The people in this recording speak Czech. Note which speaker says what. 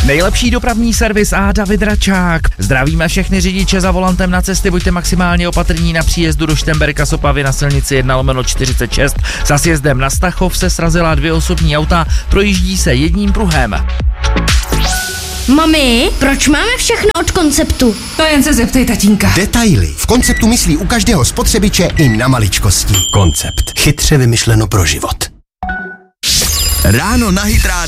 Speaker 1: Nejlepší dopravní servis a David Račák. Zdravíme všechny řidiče za volantem na cesty, buďte maximálně opatrní na příjezdu do Šternberka z Opavy na silnici 1/46. Za sjezdem na Stachov se srazila 2 osobní auta, projíždí se jedním pruhem.
Speaker 2: Mami, proč máme všechno od Konceptu?
Speaker 3: To jen se zeptej tatínka.
Speaker 4: Detaily. V Konceptu myslí u každého spotřebiče i na maličkosti. Koncept. Chytře vymyšleno pro život.
Speaker 5: Ráno na Hit Radio.